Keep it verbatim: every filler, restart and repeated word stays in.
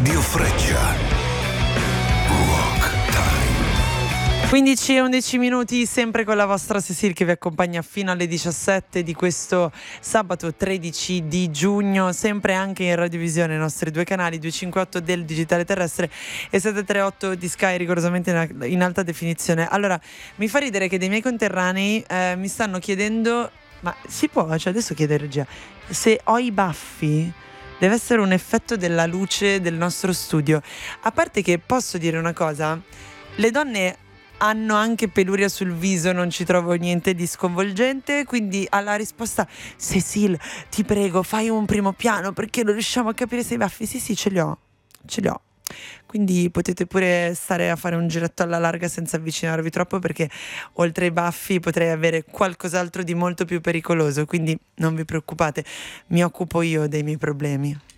Radio Freccia. Rock Time. quindici e undici minuti, sempre con la vostra Cecil che vi accompagna fino alle diciassette di questo sabato tredici di giugno, sempre anche in radiovisione, i nostri due canali duecentocinquantotto del digitale terrestre e settecentotrentotto di Sky, rigorosamente in, in alta definizione. Allora, mi fa ridere che dei miei conterranei eh, mi stanno chiedendo, ma si può, cioè adesso chiede regia, se ho i baffi. Deve essere un effetto della luce del nostro studio. A parte che posso dire una cosa, le donne hanno anche peluria sul viso, non ci trovo niente di sconvolgente, quindi alla risposta Cecil, ti prego, fai un primo piano perché non riusciamo a capire se i baffi. Sì, sì, ce li ho, ce li ho. Quindi potete pure stare a fare un giretto alla larga senza avvicinarvi troppo, perché oltre ai baffi potrei avere qualcos'altro di molto più pericoloso, quindi non vi preoccupate, mi occupo io dei miei problemi.